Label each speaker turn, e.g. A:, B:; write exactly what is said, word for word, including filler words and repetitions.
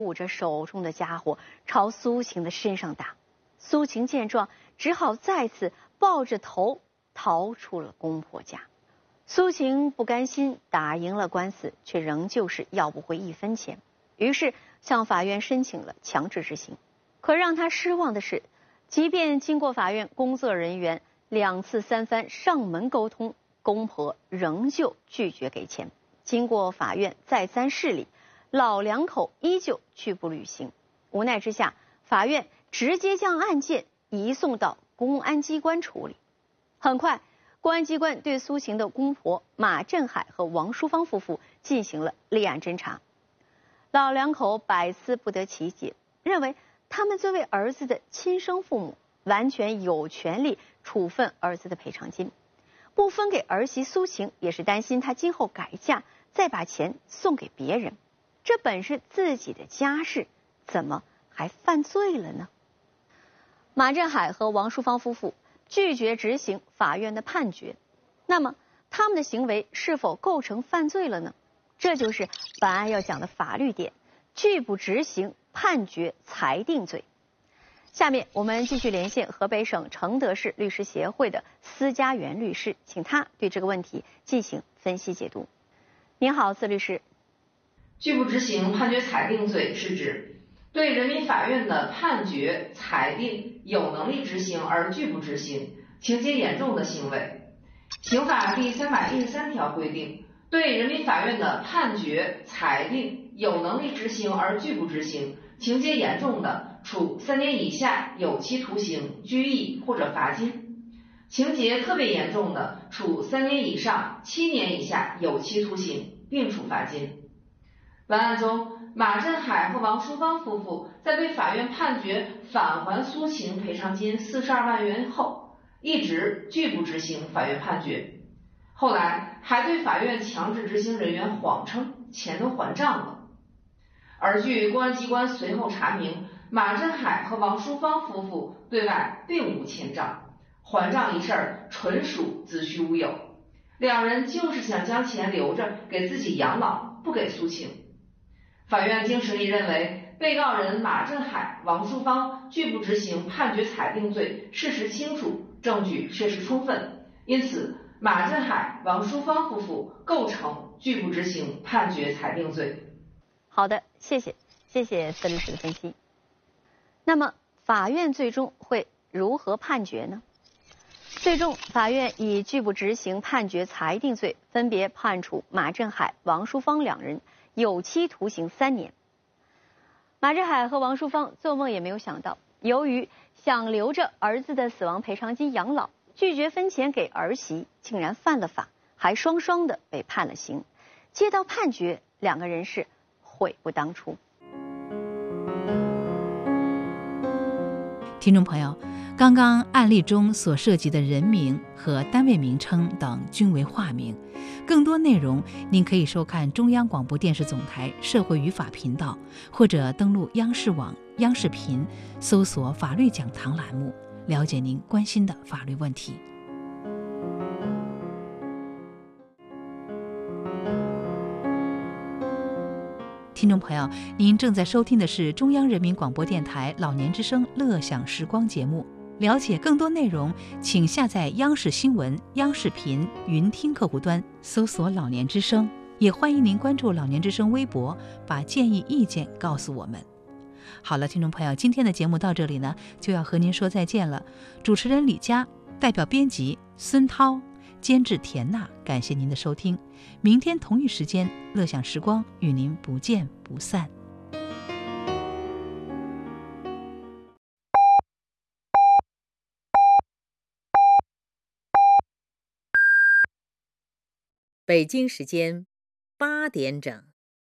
A: 捂着手中的家伙朝苏晴的身上打。苏晴见状，只好再次抱着头逃出了公婆家。苏晴不甘心打赢了官司，却仍旧是要不回一分钱，于是向法院申请了强制执行。可让他失望的是，即便经过法院工作人员两次三番上门沟通，公婆仍旧拒绝给钱。经过法院再三试理，老两口依旧拒不履行。无奈之下，法院直接将案件移送到公安机关处理。很快，公安机关对苏晴的公婆马振海和王淑芳夫妇进行了立案侦查。老两口百思不得其解，认为他们作为儿子的亲生父母，完全有权利处分儿子的赔偿金，不分给儿媳苏晴，也是担心她今后改嫁再把钱送给别人。这本是自己的家事，怎么还犯罪了呢？马振海和王淑芳夫妇拒绝执行法院的判决，那么他们的行为是否构成犯罪了呢？这就是本案要讲的法律点：拒不执行判决裁定罪。下面我们继续连线河北省承德市律师协会的司家元律师，请他对这个问题进行分析解读。您好，司律师。
B: 拒不执行判决裁定罪是指对人民法院的判决裁定有能力执行而拒不执行，情节严重的行为。刑法第三百一十三条规定，对人民法院的判决裁定有能力执行而拒不执行，情节严重的，处三年以下有期徒刑、拘役或者罚金；情节特别严重的，处三年以上七年以下有期徒刑，并处罚金。本案中，马振海和王淑芳夫妇在被法院判决返还苏晴赔偿金四十二万元后，一直拒不执行法院判决，后来还对法院强制执行人员谎称钱都还账了。而据公安机关随后查明，马振海和王淑芳夫妇对外并无欠账，还账一事纯属子虚乌有，两人就是想将钱留着给自己养老，不给苏晴。法院经审理认为，被告人马振海、王淑芳拒不执行判决裁定罪事实清楚，证据确实充分，因此马振海、王淑芳夫妇构成拒不执行判决裁定罪。
A: 好的，谢谢，谢谢司律师的分析。那么法院最终会如何判决呢？最终，法院以拒不执行判决裁定罪，分别判处马振海、王淑芳两人有期徒刑三年。马振海和王淑芳做梦也没有想到，由于想留着儿子的死亡赔偿金养老，拒绝分钱给儿媳，竟然犯了法，还双双的被判了刑。接到判决，两个人是悔不当初。
C: 听众朋友，刚刚案例中所涉及的人名和单位名称等均为化名。更多内容您可以收看中央广播电视总台社会与法频道，或者登录央视网、央视频，搜索法律讲堂栏目，了解您关心的法律问题。听众朋友，您正在收听的是中央人民广播电台老年之声乐享时光节目。了解更多内容，请下载央视新闻、央视频云听客户端，搜索老年之声。也欢迎您关注老年之声微博，把建议意见告诉我们。好了，听众朋友，今天的节目到这里呢，就要和您说再见了。主持人李佳，代表编辑孙涛，监制田娜，感谢您的收听。明天同一时间，乐享时光与您不见不散。
D: 北京时间八点整。